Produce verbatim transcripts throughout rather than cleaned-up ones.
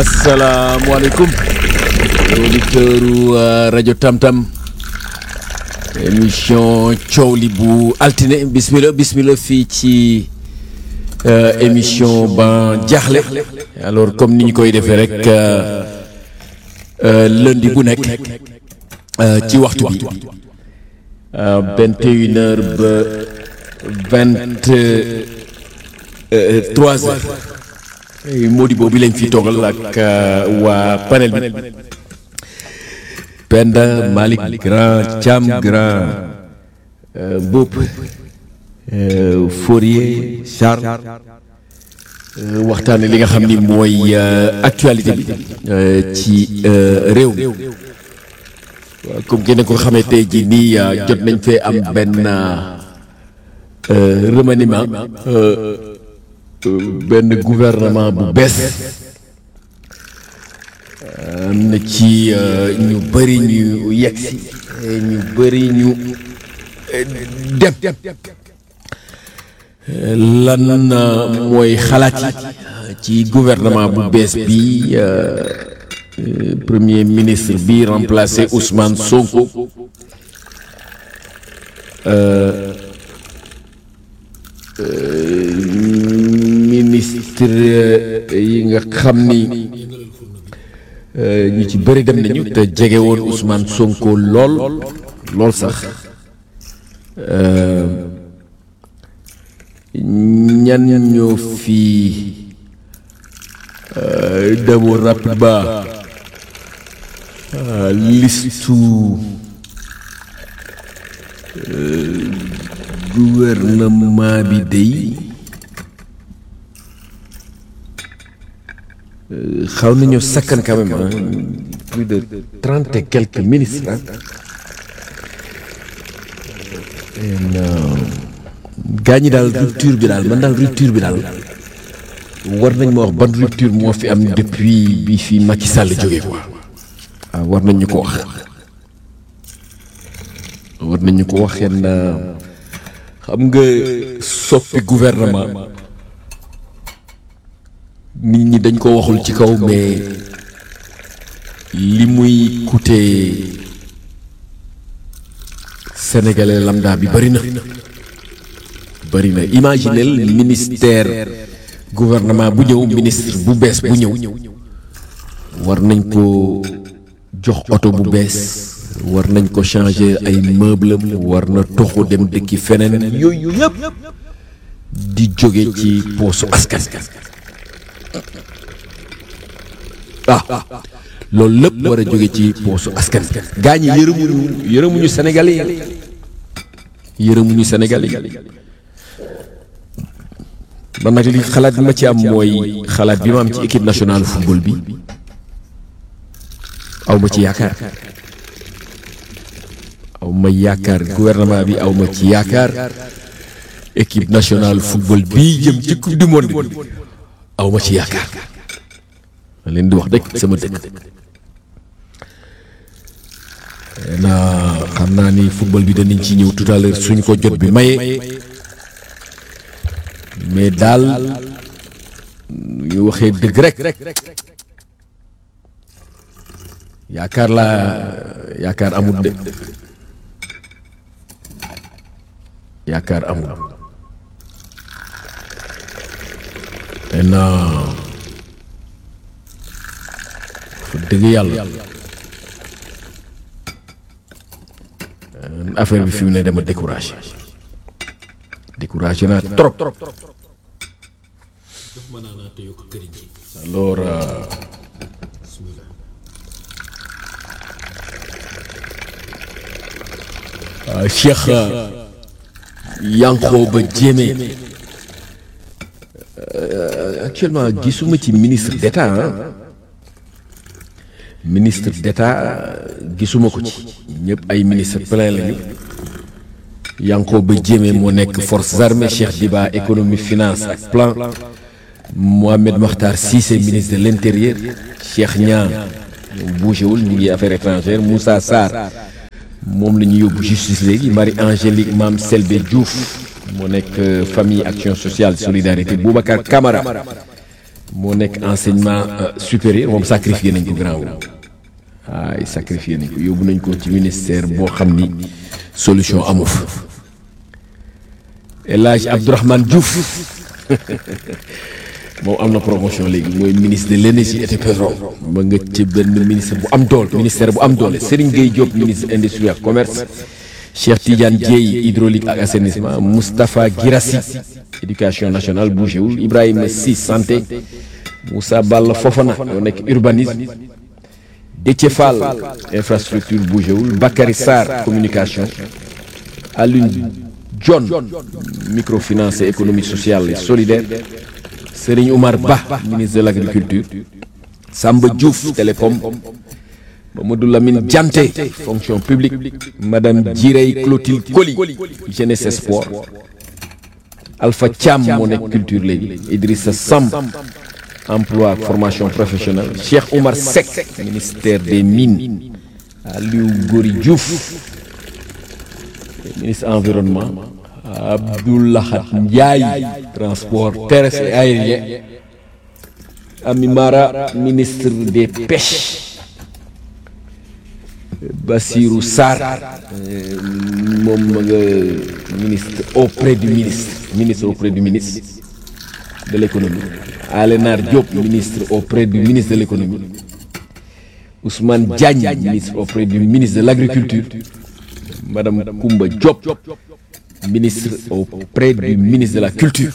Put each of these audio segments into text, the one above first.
asalaamaaleykum auditeur u rajo Tam Tam émission coow li bu altine bismillah bismillah fii ci émission ba jaaxle alors comme ni ñu koy defee rek lundi bu nekk ci waxtu bi vingt et une heures ba vingt trois heures Modi boobu lañ fi toogal ak waa panel bi Penda Malick Grand Thiam Grand Mboup Fourier Charles waxtaane li nga xam ni mooy actualité bi ci réew mi comme ngeen ko xamee tey jii nii jot nañ fee am benn remaniement benn gouvernement bu bees am na ci ñu bëri ñu yegsi ñu bëri ñu dem lan mooy xalaat yi ci gouvernement bu bees bi premier ministre bi remplacé Ousmane Sonko ministre yi nga xam ni ñu ci bëri dem nañu te jege woon Ousmane Sonko lool lool sax ñan ñoo fi demoo rapidement listu gouvernement bi dey xaw nañu sakkan quand même hein, plus de trente et quelques ministres hein. gaa ñi daal rupture bi daal man daal rupture bi daal war nañ ma wax ban rupture moo fi am depuis bi fi Macky Sall jógee quoi waaw war nañ ñu ko wax war nañ ñu ko wax yenn xam nga soppi gouvernement nit ñi dañ ko waxul ci kaw mais li muy coûter sénégalais lambda bi bari na bari na imaginez ministère gouvernement bu ñëw ministre bu bees bu ñëw war nañ ko jox oto bu bees war nañ ko changer ay meuble war na toxu dem dëkki feneen yooyu yëpp di jóge ci poosu askan ah loolu lépp war a jóge ci poosu askan gaa ñi yërëmuñu yërëmuñu Sénégalais yi yërëmuñu Sénégalais yi man nag li xalaat bi ma ci am mooy xalaat bi ma am ci équipe nationale football bi aw ma ci yaakaar aw ma yaakaar gouvernement bi aw ma ci yaakaar équipe nationale football bii jëm ci coupe du monde bi aw ma ci yaakaar ma leen di wax dëgg sama dëkk naa xam naa ni football bi danañ ci ñëw tout à l'heure suñ ko jot bi maye mais daal ñu waxee dëgg rek yaakaar laa yaakaar amul de yaakaar amul non fa dëgg yàlla affaire bi fi mu ne dama découragé découragé naa trop alors euh, Cheikh Yankhoba Diémé euh, actuellement gisuma ci ministre d'État hein? ministre d'État gisuma ko ci ñëpp ay ministre plein lañu Yankhoba Diémé moo nekk forces armées, Cheikh Diba économie finance ak plan, Mohamed Makhtar Cissé ministre de l'intérieur, Cheikh Niang bougéwul ñu ngi affaires étrangères, Moussa Sarr moom la ñu yóbbu justice léegi, Marie Angélique Mame Selbé Diouf moo nekk famille action sociale solidarité, Boubacar Camara moo nekk enseignement supérieur moom sacrifié nañ ko grand wu ay sacrifié nañ ko yóbbu nañ ko ci ministère boo xam ni solution amu fa El Hadj Abdourahmane Diouf moom am na promotion léegi mooy ministre de l'énergie et du pétrole ba nga ci benn ministre bu am doole ministère bu am doole Serigne Gueye Diop ministre industrie ak commerce Cheikh Tidiane Dieye hydraulique ak assainissement Moustapha Guirassi éducation nationale bougéwul Ibrahima Sy santé Moussa Balla Fofana yoo nekk urbanisme Déthié Fall infrastructure bougéwul Bakary Sarr communication Alioune John microfinance et économie sociale et solidaire Serigne Oumar Ba ministre de l'agriculture Samba Diouf télécom Mamadou Lamine Dianté fonction publique Madame Djirey Clotilde Coly jeunesse et sport Alpha Thiam moo nekk culture léegi Idrissa Samb emploi ak formation professionnelle Cheikh Oumar Seck ministère des mines Aliou Gori Diouf ministre environnement Abdoulahat Ndiaye transport terrestre et aérien Ami Mara ministre des pêches Bassirou Sarr moom ma nga ministre auprès du ministre ministre auprès du ministre de l'économie Alénar Diop ministre auprès du ministre de l'économie Ousmane Diagne ministre auprès du ministre de l'agriculture Madame Koumba Diop ministre auprès du ministre de la culture.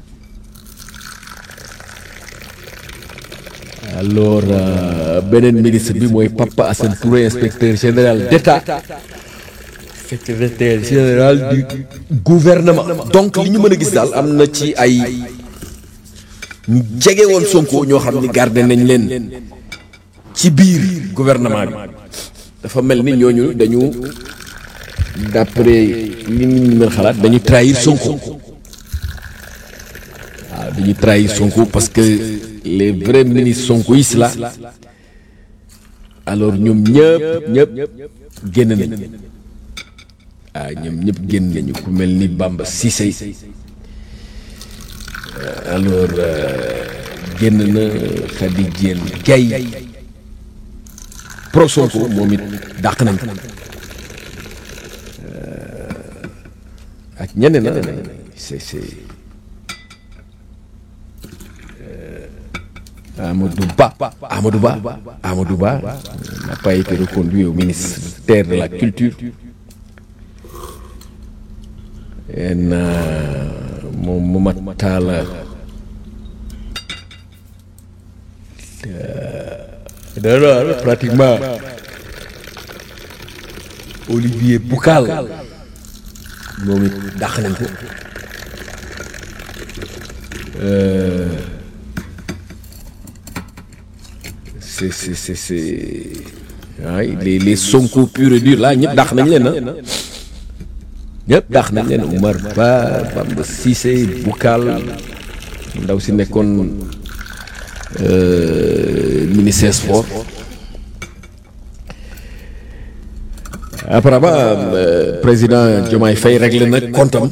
Alors euh, beneen ministre bi mooy Papa Assane Touré inspecteur général d'État secrétaire général du gouvernement. Donc li ñu mën a gis daal am na ci ay ñu jege woon Sonko ñoo xam ni garder nañ leen ci biir gouvernement bi dafa mel ni ñooñu dañu d'après li ñu mën xalaat dañu trahir Sonko waaw dañu trahir Sonko parce que les vrais ministres sonkoïstes là alors ñoom ñëpp ñëpp génn nañ ah ñoom ñëpp génn nañu ku mel ni Bamba Cissé alors génn na Khady Diène Gaye pro Sonko moom it dàq nañ ko ak ñeneen na c'est c'est Amadou Ba Amadou Ba Amadou Ba n'a pas été reconduit au ministère de la culture et moom Momad Talla dara pratiquement Olivier Boucal moom it dàq nañ ko c'est c'est c'est c'est waaye les les Sonko pur et dur là ñëpp dàq nañ leen ah ñëpp dàq nañ leen Oumar Ba Bamba Cissé Boucal ndaw si nekkoon ministère sport apparemment euh, président Diomaye Faye réglé na comptam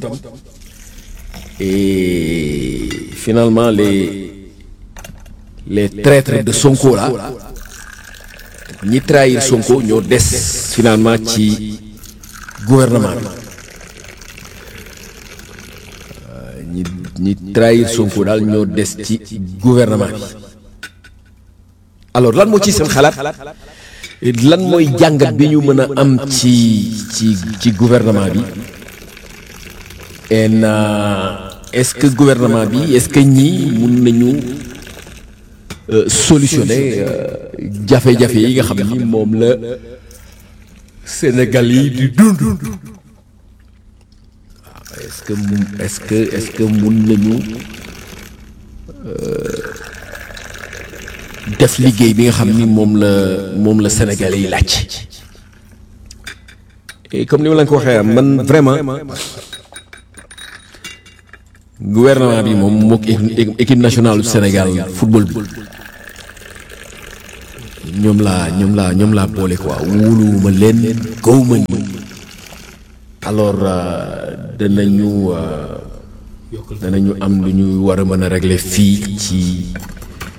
et finalement les les traîtres de Sonko là ñi trahir Sonko ñoo des finalement ci gouvernement bi ñi ñi trahir Sonko daal ñoo des ci gouvernement bi alors lan moo ci seen xalaat lan mooy jàngat bi ñu mën a am ci ci ci gouvernement bi en est-ce que gouvernement bi est-ce que ñii mun nañu solutionner jafe-jafe yi nga xam ni moom la Sénégal yi di dund est-ce que est-ce que est-ce que mun nañu def liggéey bi nga xam ni moom la moom la Sénégalais yi laaj et comme ni ma la ko waxee man vraiment gouvernement bi moom mook équipe nationale du Sénégal football bi ñoom laa ñoom laa ñoom laa boole quoi wóoluwuma leen gawma ni alors danañu danañu am lu ñu war a mën a régler fii ci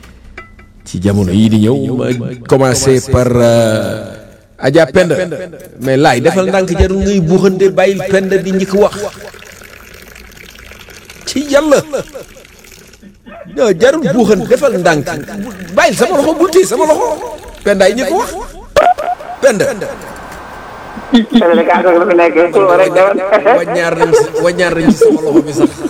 ci jamono yii di ñëw ma commencé par Adja Penda mais laay defal ndànk jarul ngay buuxante bàyyil Penda di njëkk wax ci yàlla non jarul buuxante defal ndànk bàyyil sama loxo bul téye sama loxo Penda ay njëkk wax Penda. waññaar nañ ci waññaar nañ ci sama loxo bi sax.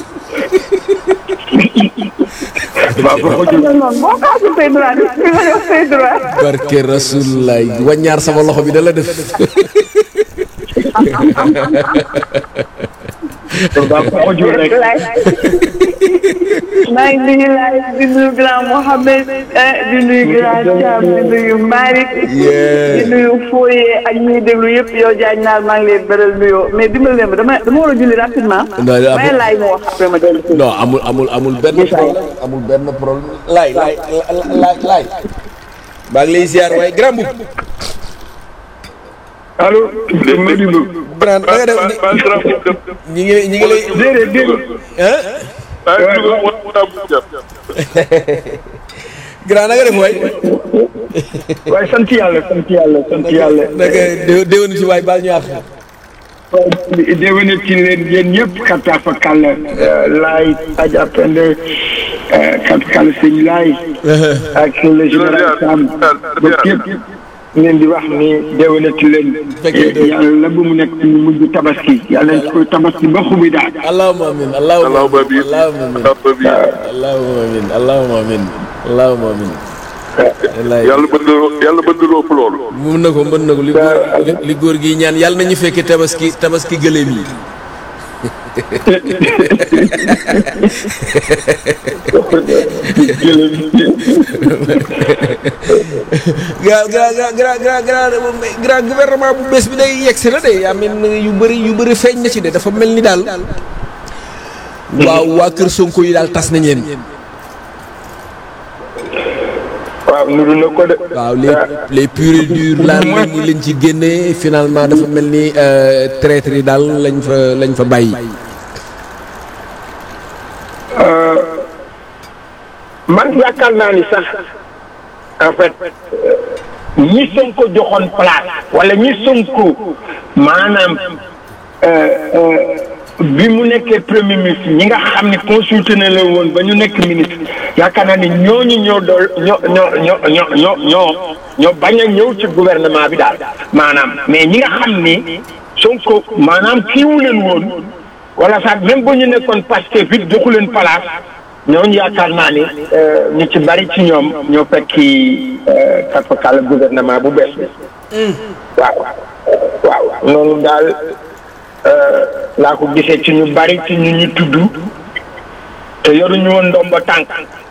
barke Rasulullah waññaar sama loxo bi da la def. maa ngi nuyu laay di nuyu grand Mohamed di nuyu grand Thiam di nuyu Malick di nuyu Foye ak ñuy déglu yëpp yow Diagne Naar maa ngi leen beral nuyoo mais dimbali leen ma dama dama war a julli rapidement. may laay ma wax après ma dellu si. non amul amul amul benn problème amul benn problème. laay laay laay laay. maa ngi lay ziar waaye grand bu. allo. Modibo. Birane da nga def ñi ngi ñi ngi lay. déedéet déedéet. grand na nga def waay. waaye sant yàlla sant yàlla sant yàlla. naka dé déwén ci waay baal ñu àq. waaye déwén ci leen yéen ñëpp kattan fa kàll. laay Adja Penda kattan kàll sëñ laay. ak le général Sam ba képp ngeen di wax ni déwénati leen. yàlla bu mu nekk ñu mujj tabaski yàlla nañ ko tabaski ba xubi daal. allahumma amin allahumma amin allahumma amin allahumma amin allahumma amin. yàlla mën na yàlla mën na loo ëpp loolu. mën na ko mën na ko li góor li góor gi ñaan yàlla nañu fekkee tabaski tabaski gëléem yi. gra gra gra gra gra gouvernement bu bees bi day yegsi na de yaa mel yu bëri yu bëri feeñ na ci de dafa mel ni daal waaw waa kër Sonko yi daal tas nañ leen. waaw nuru na ko de. waaw les les purs et durs laal lañ lañ ci génnee finalement dafa mel ni traître yi daal lañ fa lañ fa bàyyi. man yaakaar naa ni sax en fait ñi Sonko joxoon place wala ñi Sonko maanaam bi mu nekkee premier ministre ñi nga xam ne consulté na la woon ba ñu nekk ministre yaakaar naa ni ñooñu ñoo dool ñoo ñoo ñoo ñoo ñoo ñoo ñoo bañ a ñëw ci gouvernement bi daal maanaam mais ñi nga xam ni Sonko maanaam kiiwu leen woon wala sax même bu ñu nekkoon Pastef it joxu leen place ñooñu yaakaar naa ni ñu ci bari ci ñoom ñoo fekki kàlla gouvernement bu bees bi. waaw waaw noonu daal laa ko gisee ci ñu bari ci ñu ñu tudd te yoruñu woon ndomba tànk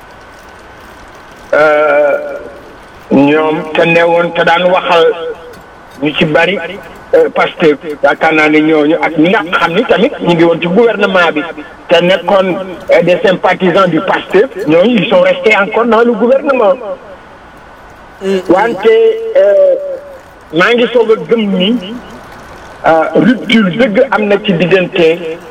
ñoom te ne woon te daan waxal ñu ci bari Pastef yaakaar naa ne ñooñu ak ñi nga xam ni tamit ñu ngi woon ci gouvernement bi te nekkoon des sympathisants du Pastef ñooñu ils sont restés encore dans le gouvernement. wante maa ngi soog a gëm ni rupture dëgg am na ci diggante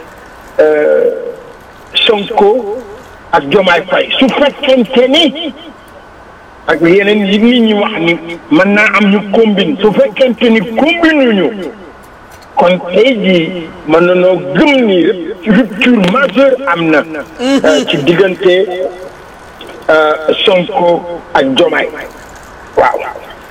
Sonko ak Diomaye Faye su fekkente ni ak yeneen yi nit ñi wax ni mën naa am ñu combine su fekkente ni combine ñu kon tey jii mën na noo gëm ni rupture majeure am na ci diggante Sonko ak Diomaye waaw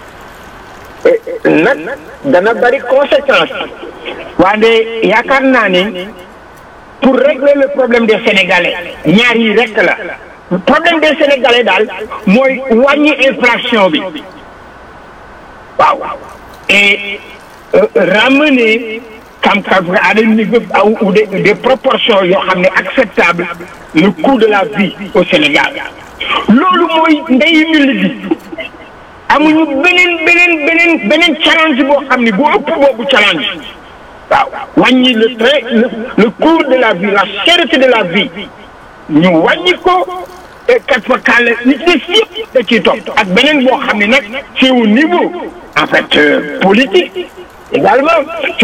nag dana bari conséquence waaye yaakaar naa ni pour régler le problème des Sénégalais ñaar yi rek la problème des Sénégalais daal mooy wàññi inflation bi waaw et ramener comme à des niveaux ou des des proportions yoo xam ne acceptable le coût de la vie au Sénégal loolu mooy ndeyu mbir gi amuñu beneen beneen beneen beneen challenge boo xam ne bu ëpp boobu challenge waaw wàññi le train le coût de la vie la cherté de la vie ñu wàññi ko et quatre fois kàlla nit ñi yëpp da ciy topp ak beneen boo xam ne nag c'est au niveau en fait politique également.